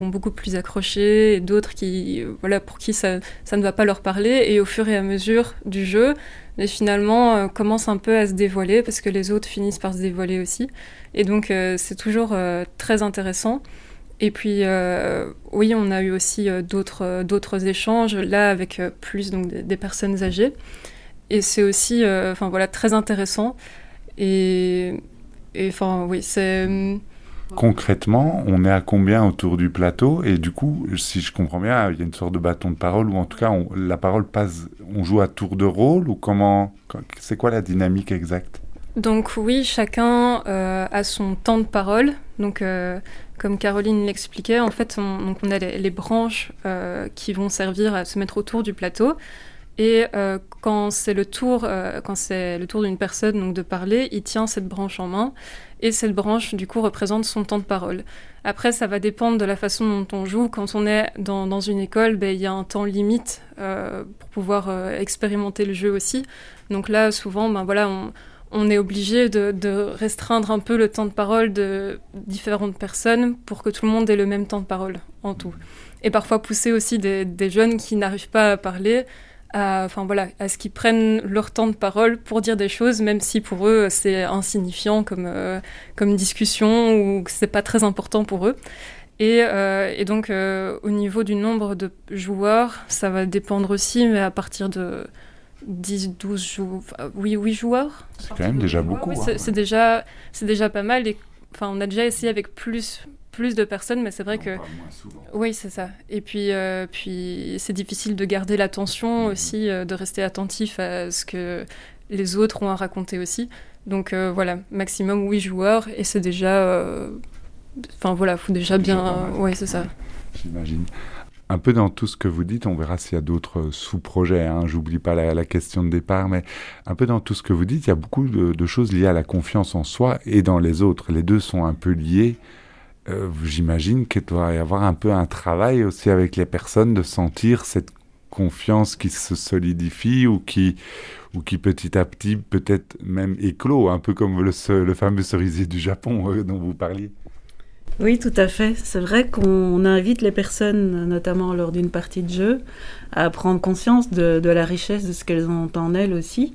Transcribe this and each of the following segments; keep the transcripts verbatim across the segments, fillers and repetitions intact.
ont beaucoup plus accroché, et d'autres qui, voilà, pour qui ça, ça ne va pas leur parler. Et au fur et à mesure du jeu, mais finalement, euh, commencent un peu à se dévoiler, parce que les autres finissent par se dévoiler aussi. Et donc, euh, c'est toujours euh, très intéressant. Et puis, euh, oui, on a eu aussi euh, d'autres, euh, d'autres échanges, là, avec euh, plus donc, des, des personnes âgées. Et c'est aussi euh, voilà, très intéressant. Et, et enfin, oui, c'est... Concrètement, on est à combien autour du plateau? Et du coup, si je comprends bien, il y a une sorte de bâton de parole, ou en tout cas, on, la parole passe, on joue à tour de rôle, ou comment, c'est quoi la dynamique exacte? Donc oui, chacun euh, a son temps de parole. Donc, euh, comme Caroline l'expliquait, en fait, on, donc on a les, les branches euh, qui vont servir à se mettre autour du plateau. Et euh, quand c'est le tour, euh, quand c'est le tour d'une personne donc de parler, il tient cette branche en main. Et cette branche, du coup, représente son temps de parole. Après, ça va dépendre de la façon dont on joue. Quand on est dans, dans une école, ben, il y a un temps limite euh, pour pouvoir euh, expérimenter le jeu aussi. Donc là, souvent, ben, voilà, on, on est obligé de, de restreindre un peu le temps de parole de différentes personnes pour que tout le monde ait le même temps de parole en tout. Et parfois pousser aussi des, des jeunes qui n'arrivent pas à parler à, enfin, voilà, à ce qu'ils prennent leur temps de parole pour dire des choses, même si pour eux c'est insignifiant comme, euh, comme discussion ou que c'est pas très important pour eux. Et, euh, et donc euh, au niveau du nombre de joueurs, ça va dépendre aussi, mais à partir de dix, douze joueurs, oui, huit joueurs. C'est quand même déjà beaucoup. Oui, hein. c'est, c'est, déjà, c'est déjà pas mal. Et, enfin, on a déjà essayé avec plus, plus de personnes, mais c'est vrai Non, que... pas moins souvent. Oui, c'est ça. Et puis, euh, puis c'est difficile de garder l'attention Mhm. aussi, euh, de rester attentif à ce que les autres ont à raconter aussi. Donc euh, voilà, maximum huit joueurs, et c'est déjà... euh, Enfin voilà, faut déjà C'est déjà bien... pas mal. Oui, c'est ça. J'imagine. Un peu dans tout ce que vous dites, on verra s'il y a d'autres sous-projets, hein, j'oublie pas la, la question de départ, mais un peu dans tout ce que vous dites, il y a beaucoup de, de choses liées à la confiance en soi et dans les autres. Les deux sont un peu liés. Euh, j'imagine qu'il doit y avoir un peu un travail aussi avec les personnes de sentir cette confiance qui se solidifie ou qui, ou qui petit à petit peut-être même éclot, un peu comme le, le fameux cerisier du Japon euh, dont vous parliez. Oui, tout à fait. C'est vrai qu'on invite les personnes, notamment lors d'une partie de jeu, à prendre conscience de, de la richesse de ce qu'elles ont en elles aussi,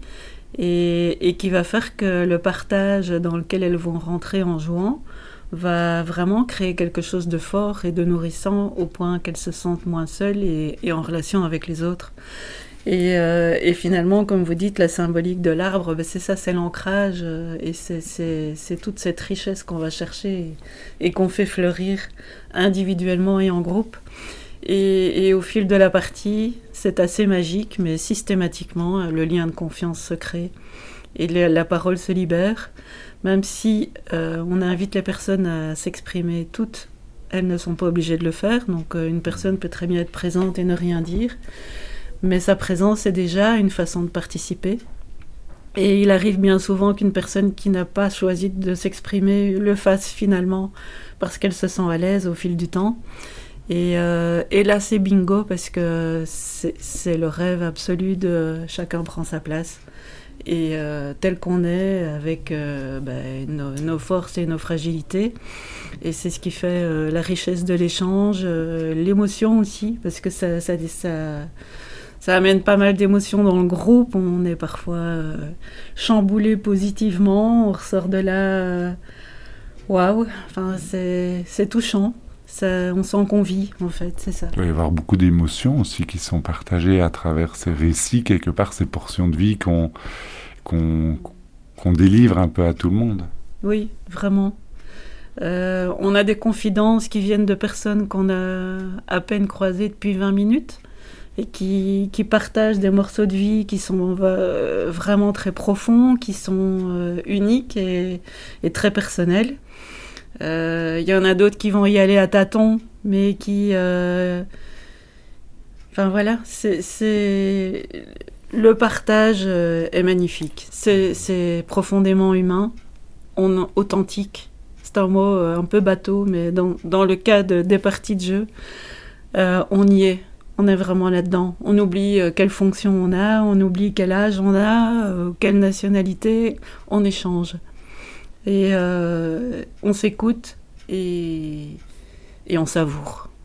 et, et qui va faire que le partage dans lequel elles vont rentrer en jouant va vraiment créer quelque chose de fort et de nourrissant au point qu'elles se sentent moins seules et, et en relation avec les autres. Et, euh, et finalement, comme vous dites, la symbolique de l'arbre, ben c'est ça, c'est l'ancrage, euh, et c'est, c'est, c'est toute cette richesse qu'on va chercher et, et qu'on fait fleurir individuellement et en groupe. Et, et au fil de la partie, c'est assez magique, mais systématiquement, le lien de confiance se crée et la, la parole se libère. Même si euh, on invite les personnes à s'exprimer toutes, elles ne sont pas obligées de le faire. Donc euh, une personne peut très bien être présente et ne rien dire. Mais sa présence est déjà une façon de participer. Et il arrive bien souvent qu'une personne qui n'a pas choisi de s'exprimer le fasse finalement parce qu'elle se sent à l'aise au fil du temps. Et, euh, et là, c'est bingo parce que c'est, c'est le rêve absolu de chacun prend sa place. Et euh, tel qu'on est, avec euh, ben, nos, nos forces et nos fragilités. Et c'est ce qui fait euh, la richesse de l'échange, euh, l'émotion aussi, parce que ça, ça, ça, ça amène pas mal d'émotions dans le groupe. On est parfois euh, chamboulé positivement, on ressort de là, waouh, wow, enfin, c'est, c'est touchant. Ça, on sent qu'on vit, en fait, c'est ça. Il va y avoir beaucoup d'émotions aussi qui sont partagées à travers ces récits, quelque part, ces portions de vie qu'on, qu'on, qu'on délivre un peu à tout le monde. Oui, vraiment. Euh, on a des confidences qui viennent de personnes qu'on a à peine croisées depuis vingt minutes et qui, qui partagent des morceaux de vie qui sont euh, vraiment très profonds, qui sont euh, uniques et, et très personnels. Il euh, y en a d'autres qui vont y aller à tâtons, mais qui... Euh... Enfin voilà, c'est, c'est... le partage euh, est magnifique. C'est, c'est profondément humain, on, authentique. C'est un mot euh, un peu bateau, mais dans, dans le cas de, des parties de jeu, euh, on y est. On est vraiment là-dedans. On oublie euh, quelle fonction on a, on oublie quel âge on a, euh, quelle nationalité, on échange. Et euh, on s'écoute et, et on savoure.